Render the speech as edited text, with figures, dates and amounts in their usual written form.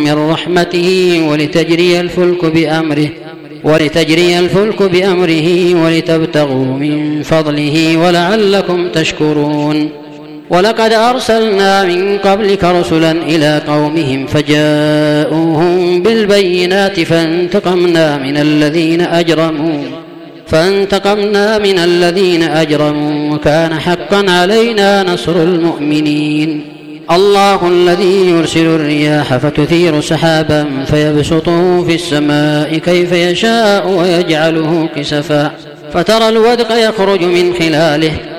من رحمته ولتجري الفلك بأمره ولتبتغوا من فضله ولعلكم تشكرون. ولقد أرسلنا من قبلك رسلا إلى قومهم فجاءوهم بالبينات فانتقمنا من الذين أجرموا وكان حقا علينا نصر المؤمنين. الله الذي يرسل الرياح فتثير سحابا فيبسطه في السماء كيف يشاء ويجعله كسفا فترى الودق يخرج من خلاله